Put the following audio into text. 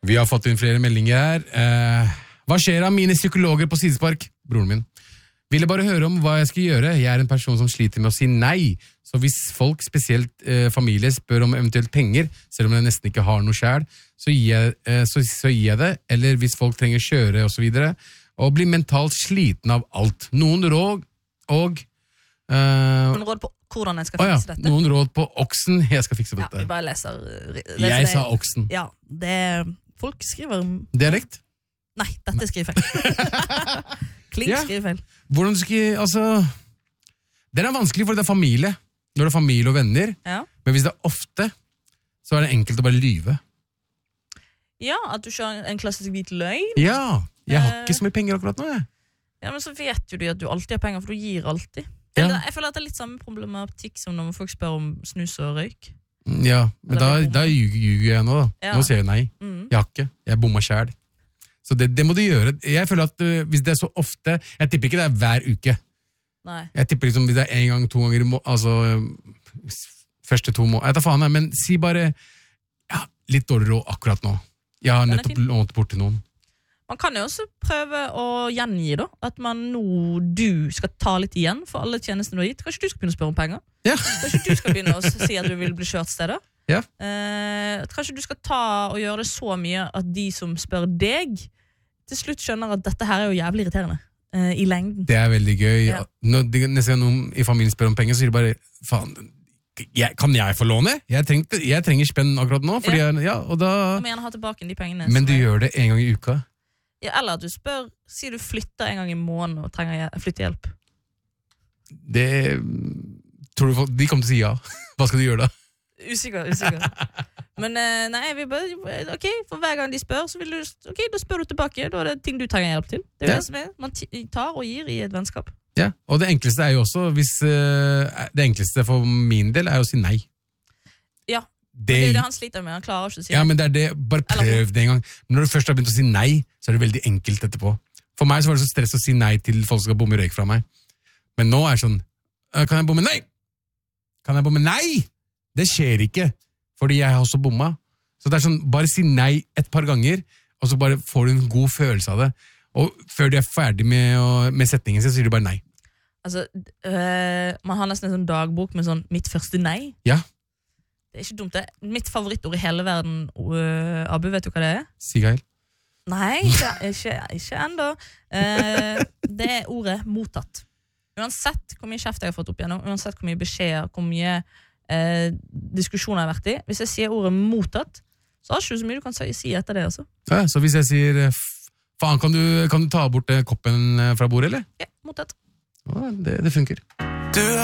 Vi har fått inn flere meldinger her. Hva skjer av mine psykologer på sidespark? Broren min. Ville bare høre om hva jeg skal gjøre. Jeg er en person som sliter med å si nei. Så hvis folk, spesielt familie, spør om eventuelt penger, selv om jeg nesten ikke har noe selv, så gir jeg det. Eller hvis folk trenger kjøre og så videre. Og blir mentalt sliten av alt. Noen råd og... Noen råd på hvordan jeg skal fikse dette? Noen råd på oksen. Jeg skal fikse dette. Ja, vi bare leser jeg sa oksen. Ja, folk skriver... Dialekt? Nei, dette skriver feil. Klink skriver feil. Hvordan den er vanskelig fordi det er familie. Når det er familie og venner. Ja. Men hvis det er ofte, så er det enkelt å bare lyve. Ja, at du kjører en klassisk hvit løgn. Ja, jeg har ikke så mye penger akkurat nå, jeg. Ja, men så vet jo du at du alltid har penger, for du gir alltid. Ja. Jeg føler at det er litt samme problematikk som når folk spør om snus og røyk. Ja, men da ljuger jeg nå da. Ja. Nå sier jeg nei. Jeg har ikke. Jeg bommer selv. Så det må du gjøre. Jeg føler at hvis det er så ofte, jeg tipper ikke det er hver uke. Nei. Jeg tipper liksom hvis det er en gang, 2 ganger, altså første 2 måneder. Jeg tar faen her, men si bare, ja, litt dårlig råd akkurat nå. Jeg har nettopp lånt bort til noen. Man kan jo også prøve å gjengi da, at du skal ta litt igjen for alle tjenestene du har gitt. Kanskje du skal begynne å spørre om penger? Ja. Kanskje du skal begynne å si at du vil bli kjørt steder? Ja. Kanskje du skal ta og gjøre det så mye at de som spør deg, til slutt skjønner at dette her er jo jævlig irriterende i lengden. Det er veldig gøy. Ja. Neste gang noen i familien spør om penger, så sier de bare, faen, kan jeg få låne? Jeg trenger spenn akkurat nå, fordi og da... Du må gjerne ha tilbake de pengene. Men du gjør det en gang i uka? Ja, eller at du spør, sier du flytter en gang i måneden og trenger flyttehjelp. Tror du de kommer til å si ja? Hva skal du gjøre da? Usikker. Men nei, ok, for hver gang de spør, så vil da spør du tilbake, da er det ting du trenger hjelp til. Det er det som er, man tar og gir i et vennskap. Ja, og det enkleste er jo også, det enkleste for min del er å si nei. Ja. Det er det han sliter med, han klarer ikke å si ja, men det er det, bare prøv det en gang. Når du først har begynt å si nei, så er det veldig enkelt etterpå. For meg så var det så stress å si nei til folk som skal bomme røyk fra meg. Men nå er det sånn, kan jeg bomme? Nei! Kan jeg bomme? Nei! Det skjer ikke, fordi jeg har også bomma. Så det er sånn, bare si nei et par ganger, og så bare får du en god følelse av det. Og før du er ferdig med setningen, så sier du bare nei. Altså, man har nesten en sånn dagbok med sånn, mitt første nei. Ja. Det er ikke dumt det. Mitt favorittord i hele verden, Abu, vet du hva det er? Sigail. Nei, ikke enda. Det er ordet mottatt. Uansett hvor mye kjeft jeg har fått opp igjennom, uansett hvor mye beskjeder, hvor mye diskusjoner jeg har vært i, hvis jeg sier ordet mottatt, så har ikke du så mye du kan si etter det også. Ja, så hvis jeg sier, faen, kan du ta bort koppen fra bordet, eller? Ja, mottatt. Ja, det funker. Du